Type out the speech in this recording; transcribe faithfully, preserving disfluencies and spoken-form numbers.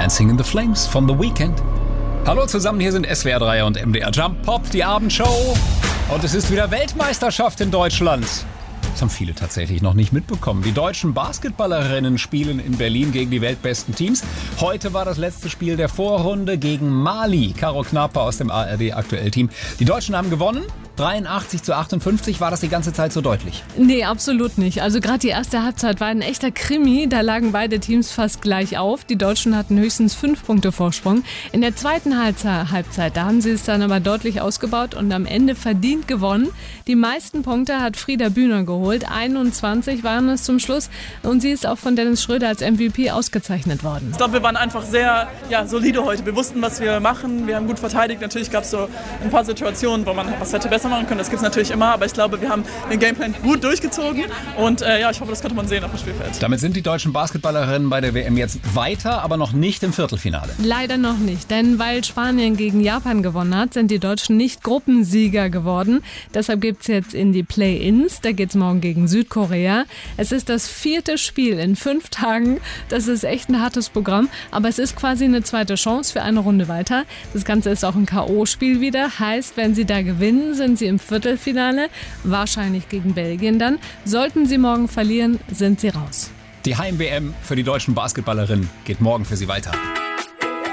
Dancing in the Flames von The Weeknd. Hallo zusammen, hier sind S W R drei und M D R Jump Pop, die Abendshow. Und es ist wieder Weltmeisterschaft in Deutschland. Das haben viele tatsächlich noch nicht mitbekommen. Die deutschen Basketballerinnen spielen in Berlin gegen die weltbesten Teams. Heute war das letzte Spiel der Vorrunde gegen Mali. Caro Knape aus dem A R D-Aktuell-Team. Die Deutschen haben gewonnen. dreiundachtzig zu achtundfünfzig. War das die ganze Zeit so deutlich? Nee, absolut nicht. Also gerade die erste Halbzeit war ein echter Krimi. Da lagen beide Teams fast gleich auf. Die Deutschen hatten höchstens fünf Punkte Vorsprung. In der zweiten Halbzeit, da haben sie es dann aber deutlich ausgebaut und am Ende verdient gewonnen. Die meisten Punkte hat Frieda Bühner geholt. einundzwanzig waren es zum Schluss. Und sie ist auch von Dennis Schröder als M V P ausgezeichnet worden. Ich glaube, wir waren einfach sehr ja, solide heute. Wir wussten, was wir machen. Wir haben gut verteidigt. Natürlich gab es so ein paar Situationen, wo man was hätte besser machen können. Das gibt es natürlich immer. Aber ich glaube, wir haben den Gameplan gut durchgezogen. Und äh, ja, ich hoffe, das konnte man sehen auf dem Spielfeld. Damit sind die deutschen Basketballerinnen bei der W M jetzt weiter, aber noch nicht im Viertelfinale. Leider noch nicht, denn weil Spanien gegen Japan gewonnen hat, sind die Deutschen nicht Gruppensieger geworden. Deshalb gibt es jetzt in die Play-Ins. Da geht es morgen gegen Südkorea. Es ist das vierte Spiel in fünf Tagen. Das ist echt ein hartes Programm, aber es ist quasi eine zweite Chance für eine Runde weiter. Das Ganze ist auch ein K O-Spiel wieder. Heißt, wenn sie da gewinnen, sind sie im Viertelfinale, wahrscheinlich gegen Belgien dann. Sollten sie morgen verlieren, sind sie raus. Die Heim-W M für die deutschen Basketballerinnen geht morgen für sie weiter.